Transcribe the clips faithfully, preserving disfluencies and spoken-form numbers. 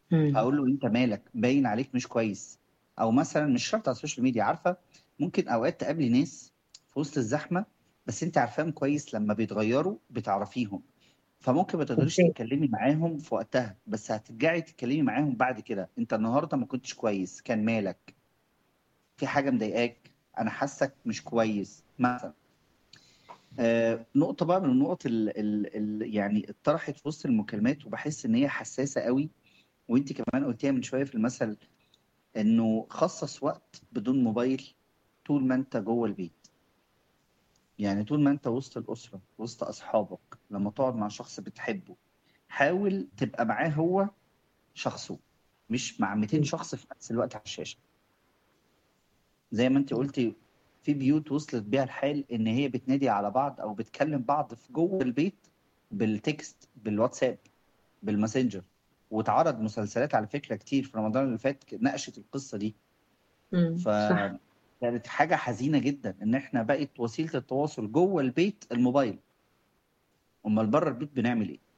إمم. هاقول له أنت مالك باين عليك مش كويس، أو مثلًا مش شرط على السوشيال ميديا عارفة ممكن أوقات تقابلي ناس في وسط الزحمة بس أنتِ عارفاهم كويس لمّا بيتغيّروا بتعرفيهم، فممكن ما تقدريش إزاي؟ تتكلمي معاهم في وقتها، بس هترجعي تتكلمي معاهم بعد كده، أنت النهارده ما كنتش كويس، كان مالك؟ في حاجة مضايقاك؟ أنا حاسّك مش كويس مثلًا. آآ نقطة بقى من النقط ال ال ال يعني اتطرحت في وسط المكالمات وباحس إن هي حساسة أوي، وأنتِ كمان قُلتيها من شوية في المثل، إنه خصّص وقت بدون موبايل طول ما أنت جوّه البيت. يعني طول ما أنت وسط الأسرة، وسط أصحابك، لمّا تقعد مع شخص بتحبه، حاول تبقى معاه هو شخصه، مش مع ميتين إمم. شخص في نفس الوقت على الشاشة. زي ما أنتِ إمم. قُلتِ في بيوت وصلت بيها الحال إن هي بتنادي على بعض أو بتكلم بعض في جوّه البيت بالtext، بالواتساب، بالماسنجر، واتعرض مسلسلات على فكرة كتير في رمضان اللي فات ك ناقشت القصة دي. إمم، ف صح. كانت حاجة حزينة جدًا إن إحنا بقت وسيلة التواصل جوّه البيت الموبايل. أُمّال برّه البيت بنعمل إيه؟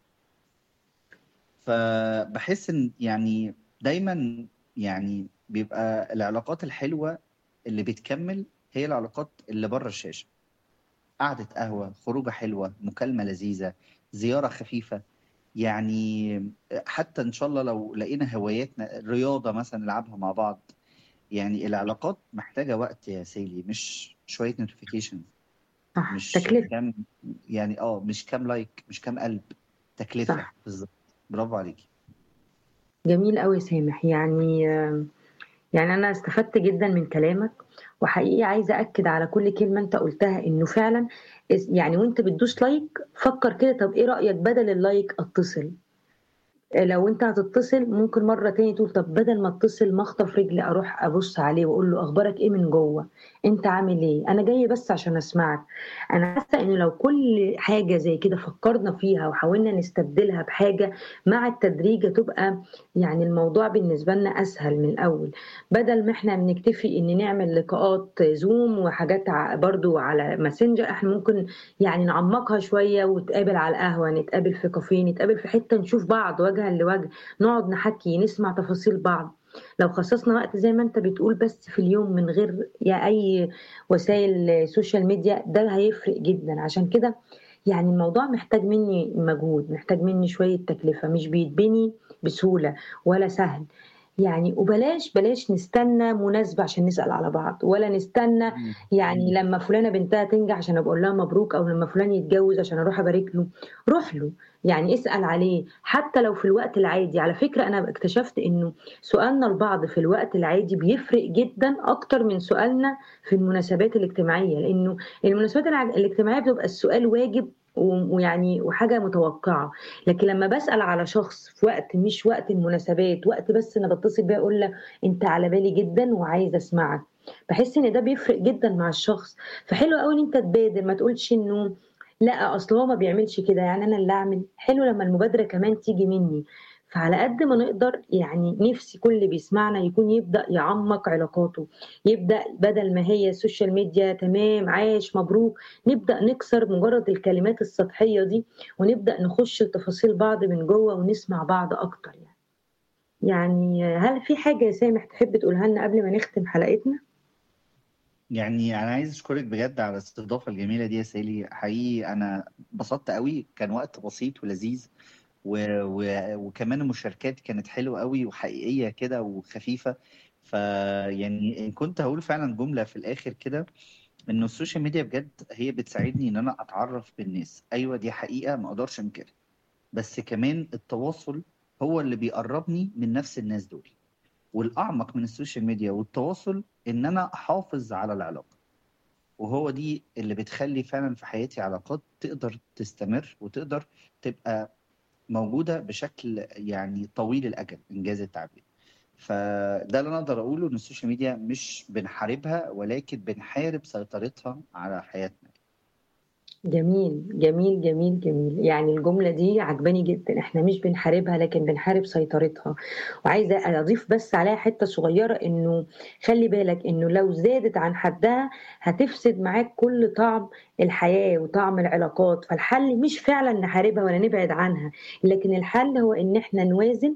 فباحس إن يعني دايمًا يعني بيبقى العلاقات الحلوة اللي بتكمّل هي العلاقات اللي برّه الشاشة. قعدة قهوة، خروجة حلوة، مكالمة لذيذة، زيارة خفيفة، يعني أ حتى إن شاء الله لو لقينا هواياتنا رياضة مثلًا نلعبها مع بعض، يعني العلاقات محتاجة وقت يا سالي مش شوية notification، صح، مش تكلفة. كام يعني آه، مش كام لايك، مش كام قلب، تكلفة، صح. بالضبط، برافو عليكِ. جميل أوي سامح، يعني يعني أنا استفدت جدًا من كلامك، وحقيقي عايزة أأكد على كل كلمة أنت قُلتها إنه فعلًا اس يعني وأنت بتدوس لايك فكّر كده طَب إيه رأيك بدل اللايك أتصل؟ آآ لو أنت هتتصل ممكن مرّة تاني تقول طَب بدل ما أتصل ما أخطف رجلي أروح أبُص عليه وأقول له أخبارك إيه من جوّه، أنت عامل إيه؟ أنا جاي بس عشان أسمعك. أنا حاسة إن لو كل حاجة زي كده فكّرنا فيها وحاولنا نستبدلها بحاجة مع التدريج هتبقى يعني الموضوع بالنسبة لنا أسهل من الأول، بدل ما إحنا بنكتفي إن نعمل لقاءات Zoom وحاجات ع برضه على messenger إحنا ممكن يعني نعمّقها شوية ونتقابل على القهوة، نتقابل في كافيه، نتقابل في حتة نشوف بعض وجهًا لوجه، نقعد نحكي، نسمع تفاصيل بعض. لو خصصنا وقت زي ما أنت بتقول بس في اليوم من غير يا أي وسائل social media ده هيفرق جدًا، عشان كده يعني الموضوع محتاج منّي مجهود، محتاج منّي شوية تكلفة، مش بيتبني بسهولة ولا سهل. يعني وبلاش، بلاش نستنى مناسبة عشان نسأل على بعض، ولا نستنى إمم. يعني لمّا فلانة بنتها تنجح عشان أبقى أقول لها مبروك، أو لمّا فلان يتجوز عشان أروح أبارك له، روح له، يعني اسأل عليه، حتى لو في الوقت العادي، على فكرة أنا اكتشفت إنه سؤالنا لبعض في الوقت العادي بيفرق جدًا أكتر من سؤالنا في المناسبات الاجتماعية، لإنه المناسبات الع الاجتماعية بتبقى السؤال واجب و ويعني وحاجة متوقعة، لكن لمّا باسأل على شخص في وقت مش وقت المناسبات، وقت بس أنا باتصل بيه أقول له أنت على بالي جدًا وعايزة أسمعك، باحس إن ده بيفرق جدًا مع الشخص، فحلو أوي إن أنت تبادر ما تقولش إنه لأ أصل هو ما بيعملش كده يعني أنا اللي أعمل، حلو لمّا المبادرة كمان تيجي مني، فعلى قد ما نقدر يعني نفسي كل اللي بيسمعنا يكون يبدأ يعمّق علاقاته، يبدأ بدل ما هي السوشيال ميديا تمام، عاش، مبروك، نبدأ نكسر مجرد الكلمات السطحية دي، ونبدأ نخش لتفاصيل بعض من جوّه ونسمع بعض أكتر يعني. يعني هل في حاجة يا سامح تحب تقولها لنا قبل ما نختم حلقتنا؟ يعني أنا عايز أشكرِك بجد على الاستضافة الجميلة دي يا سالي، حقيقي أنا اتبسطت أوي، كان وقت بسيط ولذيذ و و وكمان المشاركات كانت حلوة أوي وحقيقية كده وخفيفة، فيعني إن كنت هاقول فعلًا جملة في الآخر كده، إنه السوشيال ميديا بجد هي بتساعدني إن أنا أتعرّف بالناس، أيوه دي حقيقة ما أقدرش أنكرها، بس كمان التواصل هو اللي بيقرّبني من نفس الناس دول، والأعمق من السوشيال ميديا والتواصل إن أنا أحافظ على العلاقة. وهو دي اللي بتخلّي فعلًا في حياتي علاقات تقدر تستمر، وتقدر تبقى موجودة بشكل يعني طويل الأجل إنجاز التعبير. فده اللي أنا أقدر أقوله إن السوشيال ميديا مش بنحاربها، ولكن بنحارب سيطرتها على حياتنا. جميل، جميل، جميل، جميل. يعني الجملة دي عاجباني جدًا، إحنا مش بنحاربها لكن بنحارب سيطرتها. وعايزة أضيف بس عليها حتّة صغيّرة إنه خلّي بالك إنه لو زادت عن حدّها هتفسد معاك كل طعم الحياة وطعم العلاقات، فالحل مش فعلًا نحاربها ولا نبعد عنها، لكن الحل هو إن إحنا نوازن